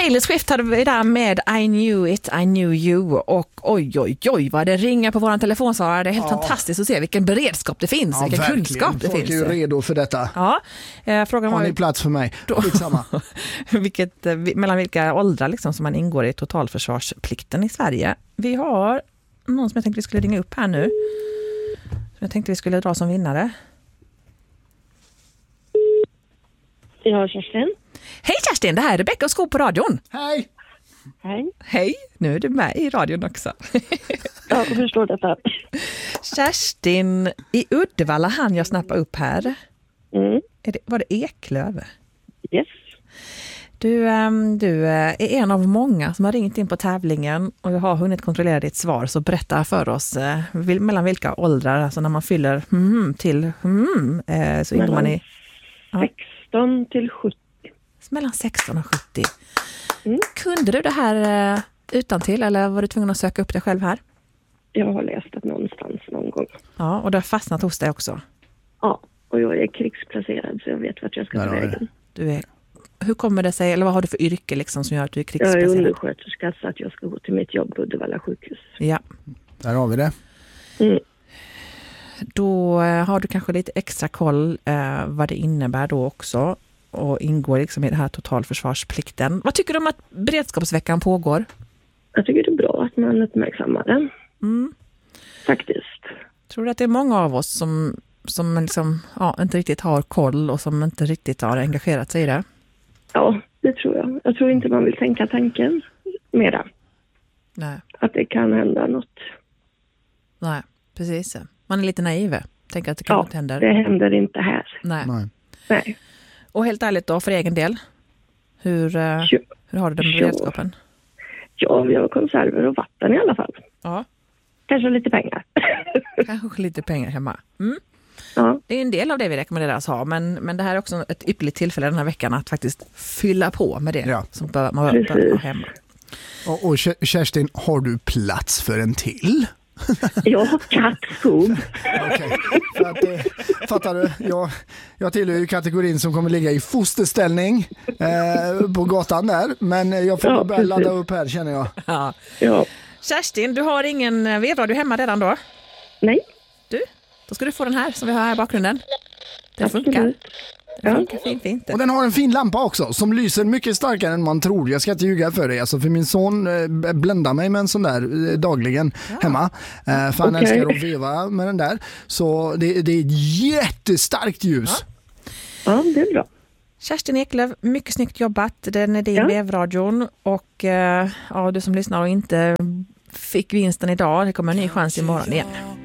Taylor Swift hade vi där med I knew it, I knew you. Och oj vad det ringer på våran telefonsvarare. Det är helt fantastiskt att se vilken beredskap det finns, vilken verkligen. kunskap det Folk finns. Folk är ju redo för detta. Ja, frågan var har ni plats för mig? Skitsamma. mellan vilka åldrar liksom som man ingår i totalförsvarsplikten i Sverige. Vi har någon som jag tänkte vi skulle ringa upp här nu. Jag tänkte vi skulle dra som vinnare. Ja, Kerstin. Hej Kerstin, det här är Rebecka och Sko på radion. Hej! Hej. Hej, nu är du med i radion också. Ja, jag förstår detta. Kerstin, i Uddevalla han jag snappa upp här. Var det Eklöv? Yes. Du är en av många som har ringt in på tävlingen och jag har hunnit kontrollera ditt svar, så berätta för oss mellan vilka åldrar, alltså när man fyller till så ingår man i 16 till 70. Mellan 16 och 70. Kunde du det här utantill eller var du tvungen att söka upp det själv här? Jag har läst det någonstans någon gång. Ja, och det har fastnat hos dig också? Ja, och jag är krigsplacerad så jag vet vart jag ska ta vägen. Hur kommer det sig, eller vad har du för yrke liksom som gör att du är krigsplacerad? Jag är undersköterska så att jag ska gå till mitt jobb på Uddevalla sjukhus. Ja. Där har vi det. Då har du kanske lite extra koll vad det innebär då också och ingår liksom i det här totalförsvarsplikten. Vad tycker du om att beredskapsveckan pågår? Jag tycker det är bra att man uppmärksammar den. Faktiskt. Tror du att det är många av oss som liksom, inte riktigt har koll och som inte riktigt har engagerat sig i det? Ja, det tror jag. Jag tror inte man vill tänka tanken mera. Nej. Att det kan hända något. Nej, precis. Man är lite naiv. Tänker att det kan inte hända. Det händer inte här. Nej. Och helt ärligt då, för egen del. Hur har du den beredskapen? Ja, vi har konserver och vatten i alla fall. Ja. Kanske lite pengar. Kanske lite pengar hemma. Ja. Det är en del av det vi rekommenderar att ha, men det här är också ett ypperligt tillfälle den här veckan att faktiskt fylla på med det som man behöver ha hemma. Och Kerstin, har du plats för en till? Jag har kattskog. Okej. Fattar du? Jag tillhör ju kategorin som kommer ligga i fosterställning på gatan där, men jag får börja ladda upp här känner jag. Ja. Kerstin, du har ingen vevradio hemma redan då? Nej. Då ska du få den här som vi har här i bakgrunden. Den funkar. Den funkar fint. Och den har en fin lampa också som lyser mycket starkare än man tror. Jag ska inte ljuga för dig. Alltså, för min son bländar mig med en sån där dagligen hemma. För han älskar att veva med den där. Så det är ett jättestarkt ljus. Ja, det är bra. Kerstin Eklöf, mycket snyggt jobbat. Den är din vevradion. Och du som lyssnar och inte fick vinsten idag, det kommer en ny chans imorgon igen.